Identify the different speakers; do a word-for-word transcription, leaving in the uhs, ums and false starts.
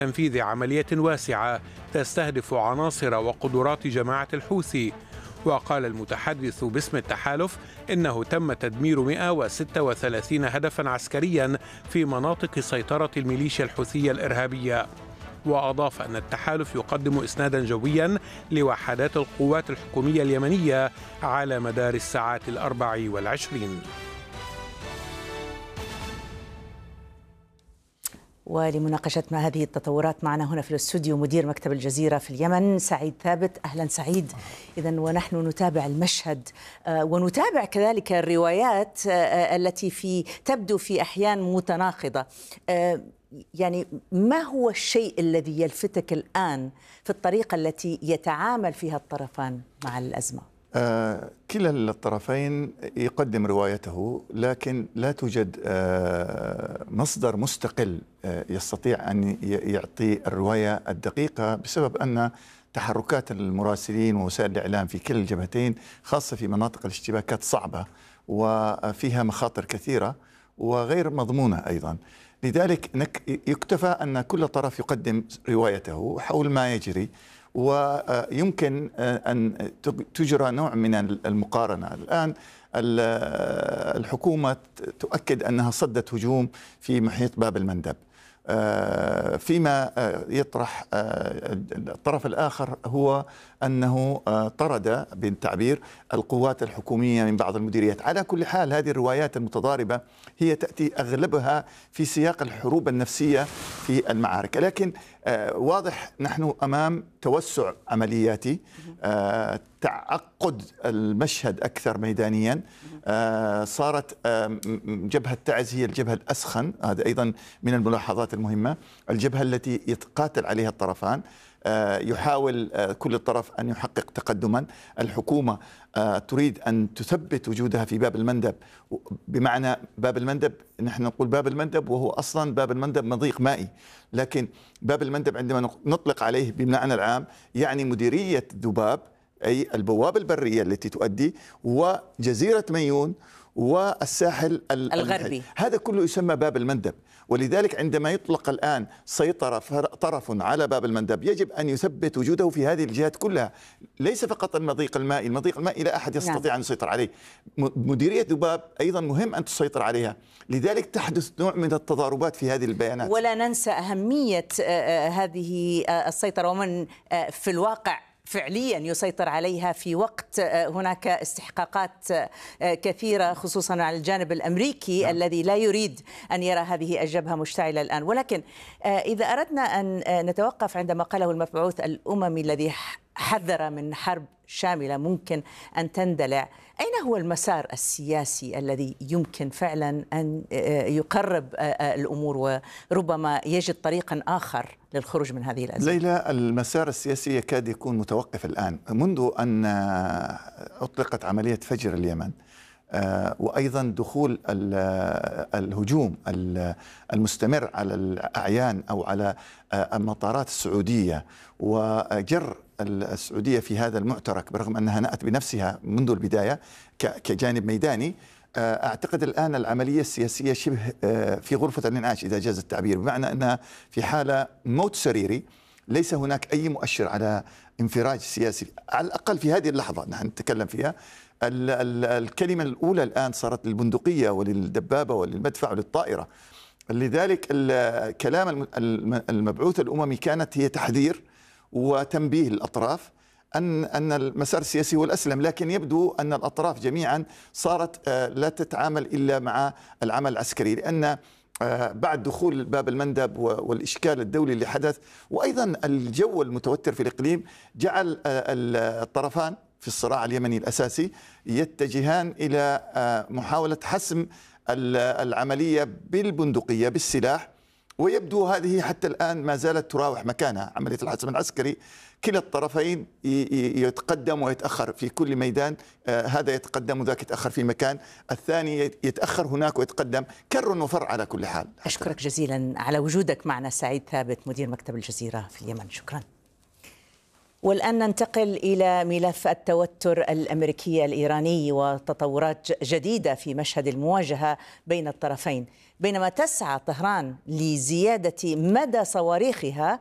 Speaker 1: تنفيذ عملية واسعة تستهدف عناصر وقدرات جماعة الحوثي. وقال المتحدث باسم التحالف إنه تم تدمير مئة وستة وثلاثين هدفا عسكريا في مناطق سيطرة الميليشيا الحوثية الإرهابية. وأضاف أن التحالف يقدم إسنادا جويا لوحدات القوات الحكومية اليمنية على مدار الساعات الأربع والعشرين.
Speaker 2: ولمناقشة ما هذه التطورات معنا هنا في الاستوديو مدير مكتب الجزيرة في اليمن سعيد ثابت. أهلا سعيد. إذن ونحن نتابع المشهد ونتابع كذلك الروايات التي في تبدو في أحيان متناقضة. يعني ما هو الشيء الذي يلفتك الآن في الطريقة التي يتعامل فيها الطرفان مع الأزمة؟
Speaker 3: آه كلا الطرفين يقدم روايته، لكن لا توجد آه مصدر مستقل آه يستطيع أن يعطي الرواية الدقيقة، بسبب أن تحركات المراسلين ووسائل الإعلام في كلا الجبهتين خاصة في مناطق الاشتباكات صعبة وفيها مخاطر كثيرة وغير مضمونة أيضا. لذلك يكتفى أن كل طرف يقدم روايته حول ما يجري، ويمكن أن تجرى نوع من المقارنة. الآن الحكومة تؤكد أنها صدت هجوم في محيط باب المندب، فيما يطرح الطرف الآخر هو أنه طرد بالتعبير القوات الحكومية من بعض المديريات. على كل حال هذه الروايات المتضاربة هي تأتي أغلبها في سياق الحروب النفسية في المعارك، لكن واضح نحن أمام توسع عملياتي، تعقد المشهد أكثر ميدانيا. صارت جبهة تعز هي الجبهة الأسخن، هذا أيضا من الملاحظات المهمة، الجبهة التي يتقاتل عليها الطرفان. يحاول كل طرف أن يحقق تقدما. الحكومة تريد أن تثبت وجودها في باب المندب، بمعنى باب المندب نحن نقول باب المندب وهو أصلا باب المندب مضيق مائي، لكن باب المندب عندما نطلق عليه بمعنى العام يعني مديرية ذباب، أي البوابة البرية التي تؤدي، وجزيرة ميون والساحل
Speaker 2: الغربي.
Speaker 3: هذا كله يسمى باب المندب. ولذلك عندما يطلق الآن سيطرة طرف على باب المندب يجب أن يثبت وجوده في هذه الجهات كلها، ليس فقط المضيق المائي. المضيق المائي لا أحد يستطيع نعم. أن يسيطر عليه. مديرية ذباب أيضا مهم أن تسيطر عليها، لذلك تحدث نوع من التضاربات في هذه البيانات.
Speaker 2: ولا ننسى أهمية هذه السيطرة، ومن في الواقع فعليا يسيطر عليها في وقت هناك استحقاقات كثيرة خصوصا على الجانب الأمريكي نعم. الذي لا يريد أن يرى هذه الجبهة مشتعلة الآن. ولكن إذا أردنا أن نتوقف عند ما قاله المبعوث الأممي الذي حذر من حرب شاملة ممكن أن تندلع، أين هو المسار السياسي الذي يمكن فعلا أن يقرب الأمور وربما يجد طريقا آخر للخروج من هذه الأزمة؟
Speaker 3: ليلى، المسار السياسي يكاد يكون متوقف الآن منذ أن أطلقت عملية فجر اليمن، وأيضا دخول الهجوم المستمر على الأعيان أو على المطارات السعودية وجر السعودية في هذا المعترك، برغم أنها نأت بنفسها منذ البداية كجانب ميداني. أعتقد الآن العملية السياسية شبه في غرفة الإنعاش إذا جاز التعبير، بمعنى أنها في حالة موت سريري. ليس هناك أي مؤشر على انفراج سياسي، على الأقل في هذه اللحظة نحن نتكلم فيها. ال ال الكلمة الأولى الآن صارت للبندقية وللدبابة وللمدفع وللطائرة. لذلك كلام المبعوث الأممي كانت هي تحذير وتنبيه للأطراف أن أن المسار السياسي هو الأسلم، لكن يبدو أن الأطراف جميعا صارت لا تتعامل إلا مع العمل العسكري، لأن بعد دخول باب المندب والإشكال الدولي اللي حدث وأيضا الجو المتوتر في الإقليم جعل الطرفان في الصراع اليمني الأساسي يتجهان إلى محاولة حسم العملية بالبندقية بالسلاح، ويبدو هذه حتى الآن ما زالت تراوح مكانها عملية الحسم العسكري. كلا الطرفين يتقدم ويتأخر في كل ميدان، هذا يتقدم وذاك يتأخر في مكان، الثاني يتأخر هناك ويتقدم، كر وفر على كل حال.
Speaker 2: أشكرك جزيلا على وجودك معنا سعيد ثابت مدير مكتب الجزيرة في اليمن. شكرا. والآن ننتقل إلى ملف التوتر الأمريكي الإيراني وتطورات جديدة في مشهد المواجهة بين الطرفين. بينما تسعى طهران لزيادة مدى صواريخها